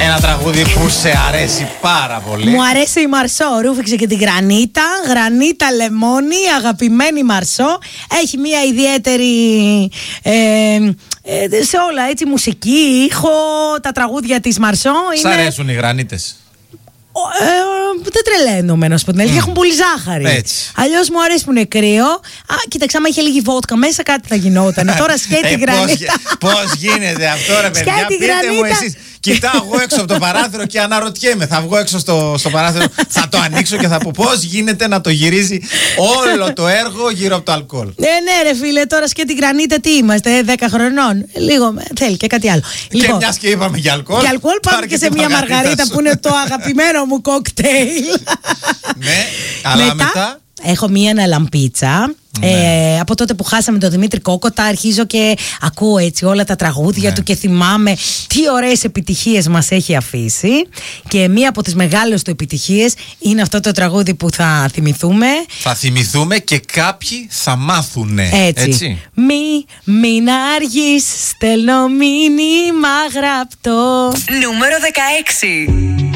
Ένα τραγούδι που σε αρέσει πάρα πολύ. Μου αρέσει η Μαρσό. Ρούφηξε και την Γρανίτα. Γρανίτα Λεμόνι, αγαπημένη Μαρσό. Έχει μια ιδιαίτερη σε όλα, έτσι, μουσική, ήχο, τα τραγούδια της Μαρσό. Σ' αρέσουν οι Γρανίτες? Δεν τρελαίνομαι, να σου πω την αλήθεια. Έχουν πολύ ζάχαρη. Αλλιώς μου αρέσει που είναι κρύο. Κοίταξε, άμα είχε λίγη βότκα μέσα, κάτι θα γινόταν. Τώρα σκέτη Γρανίτα. Πώς γίνεται αυτό, ρε παιδιά? Πείτε μου εσείς. Κοιτάω εγώ έξω από το παράθυρο και αναρωτιέμαι. Θα βγω έξω στο παράθυρο, θα το ανοίξω και θα πω πώς γίνεται να το γυρίζει όλο το έργο γύρω από το αλκοόλ. Ναι, ρε φίλε, τώρα σκέτη Γρανίτα τι είμαστε, 10 χρονών. Λίγο θέλει και κάτι άλλο. Και μιας και είπαμε για αλκοόλ. Για αλκοόλ πάμε και σε μια μαργαρίτα που είναι το αγαπημένο μου κοκτέιλ. Ναι, αλλά μετά. Έχω μία λαμπίτσα. Από τότε που χάσαμε τον Δημήτρη Κόκοτα, αρχίζω και ακούω έτσι όλα τα τραγούδια του και θυμάμαι τι ωραίες επιτυχίες μας έχει αφήσει. Και μία από τις μεγάλες του επιτυχίες είναι αυτό το τραγούδι που θα θυμηθούμε. Θα θυμηθούμε και κάποιοι θα μάθουνε. Έτσι. Μην αργείς, στέλνω μήνυμα γραπτό. Νούμερο 16.